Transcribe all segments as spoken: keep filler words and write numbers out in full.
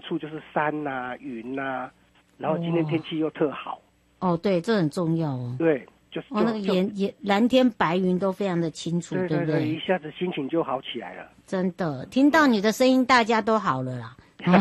处就是山呐、啊、云呐、啊，然后今天天气又特好。 哦，对，这很重要哦。 对，就是哦，那个颜颜蓝天白云都非常的清楚， 对对不对？ 一下子心情就好起来了。 真的，听到你的声音，大家都好了啦。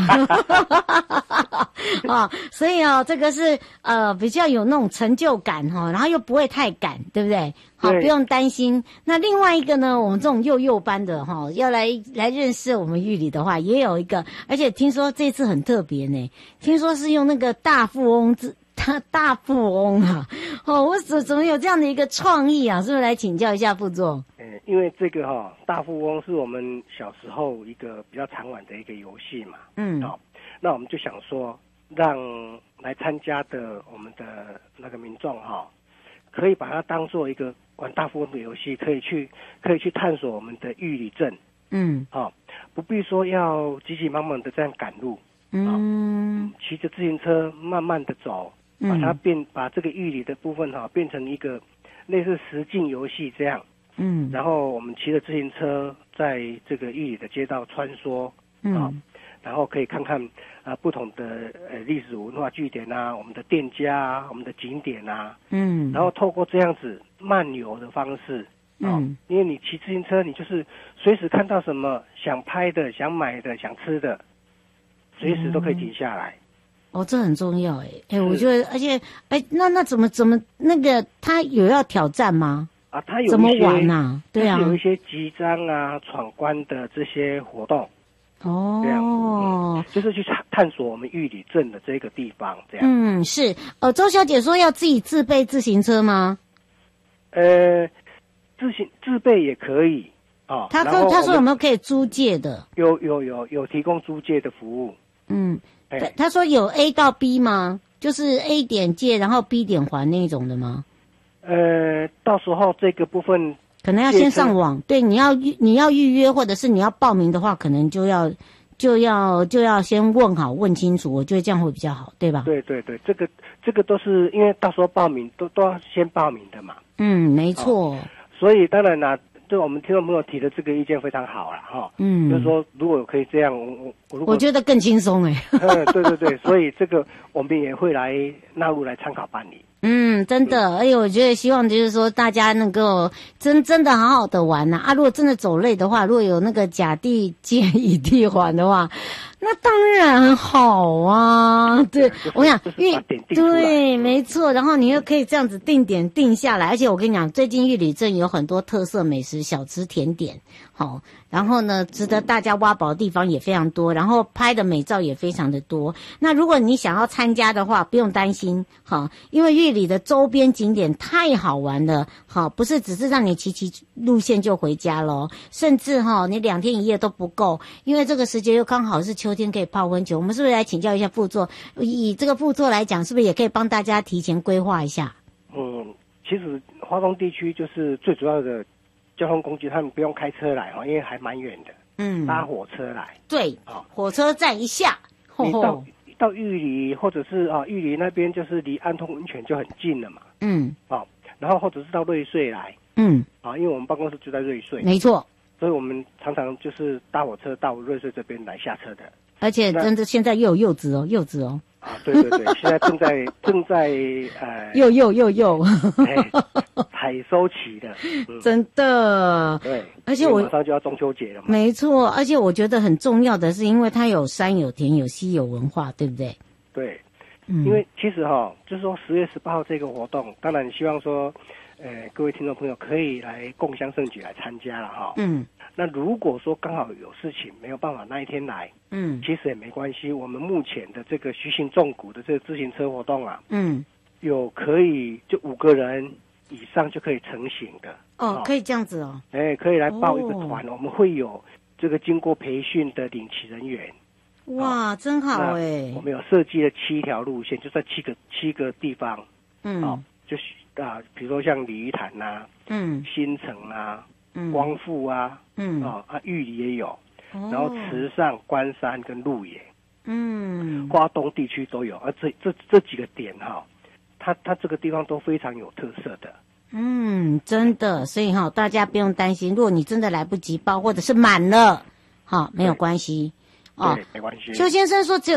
哦，所以哦，这个是呃比较有那种成就感哈、哦，然后又不会太赶，对不对？好，不用担心。那另外一个呢，我们这种幼幼班的哈、哦，要来来认识我们玉里的话，也有一个，而且听说这次很特别呢，听说是用那个大富翁字。大大富翁啊，哦，我怎怎么有这样的一个创意啊？是不是来请教一下副座？ 嗯，因为这个哈、哦，大富翁是我们小时候一个比较常玩的一个游戏嘛。嗯，好、哦，那我们就想说，让来参加的我们的那个民众哈、哦，可以把它当做一个玩大富翁的游戏，可以去可以去探索我们的玉里镇。嗯，好、哦，不必说要急急忙忙的这样赶路。嗯，骑着自行车慢慢的走。把它变，把这个玉里的部分哈、啊、变成一个类似实境游戏这样，嗯，然后我们骑着自行车在这个玉里的街道穿梭，嗯，啊、然后可以看看啊不同的呃历史文化据点啊，我们的店家啊，我们的景点啊，嗯，然后透过这样子漫游的方式，啊、嗯，因为你骑自行车，你就是随时看到什么想拍的、想买的、想吃的，随时都可以停下来。嗯哦，这很重要哎哎，我觉得，而且哎，那那怎么怎么那个他有要挑战吗？ 啊，他有怎么玩啊？对啊， 有一些集章啊、闯关的这些活动。 哦， 这样、嗯，就是去探索我们玉里镇的这个地方，这样。 嗯，是。呃，周小姐说要自己自备自行车吗？ 呃，自行自备也可以啊。 他说他说有没有可以租借的？ 有有有有提供租借的服务。 嗯。对，他说有 A 到 B 吗？就是 A 点借，然后 B 点还那种的吗？ 呃，到时候这个部分可能要先上网。对，你要预你要预约，或者是你要报名的话，可能就要就要就要先问好问清楚。我觉得这样会比较好，对吧？ 对对对，这个这个都是因为到时候报名都都要先报名的嘛。 嗯，没错。 哦、所以当然啦。对我们听众朋友提的这个意见非常好啦哈，嗯，就是说如果可以这样，我我我我觉得更轻松哎， 嗯，对对对，所以这个我们也会来纳入来参考办理。 嗯，真的，而且我觉得希望就是说大家能够真真的好好的玩呐啊！如果真的走累的话，如果有那个甲地借乙地还的话，那当然好啊。对，我想，因为对，没错，然后你又可以这样子定点定下来，而且我跟你讲，最近玉里镇有很多特色美食、小吃、甜点，好，然后呢，值得大家挖宝的地方也非常多，然后拍的美照也非常的多。那如果你想要参加的话，不用担心，好，因为玉里的周边景点太好玩了，好，不是只是让你骑骑路线就回家咯，甚至哈，你两天一夜都不够，因为这个时节又刚好是秋天可以泡温泉。我们是不是来请教一下副座？以这个副座来讲，是不是也可以帮大家提前规划一下？ 嗯，其实花东地区就是最主要的交通工具，他们不用开车来哈，因为还蛮远的，嗯，搭火车来。 对，啊、哦，火车站一下， 你到到玉里或者是啊玉里那边就是离安通温泉就很近了嘛，嗯，啊、哦，然后或者是到瑞穗来，嗯，啊，因为我们办公室就在瑞穗， 没错， 所以我们常常就是搭火车到瑞穗这边来下车的。 而且真的现在又有柚子哦，柚子哦。 啊，对对对，现在正在正在呃， 又又又又， 哎，采收期的， 嗯、真的。 对， 而且我马上就要中秋节了嘛。 没错，而且我觉得很重要的是，因为它有山有田有溪有文化，对不对？ 对，嗯，因为其实哈、哦，就是说十月十八号这个活动，当然希望说，呃，各位听众朋友可以来共襄盛举来参加了哈。嗯。那如果说刚好有事情没有办法那一天来，嗯，其实也没关系。我们目前的这个虚行纵谷的这个自行车活动啊，嗯，有可以就五个人以上就可以成型的。 哦，哦可以这样子哦。 哎，可以来报一个团，哦、我们会有这个经过培训的领骑人员。 哇，哦、真好哎！ 我们有设计了七条路线，就在七个七个地方。嗯，哦，就是啊，比如说像鲤鱼潭呐，嗯，新城啊。光复啊，嗯啊啊玉里也有，哦、然后池上、关山跟鹿野，嗯，花东地区都有，而这这这几个点哈、哦，它它这个地方都非常有特色的。 嗯，真的，所以哈、哦，大家不用担心，如果你真的来不及报或者是满了，好、哦，没有关系， 哦，对，没关系。 邱先生说只有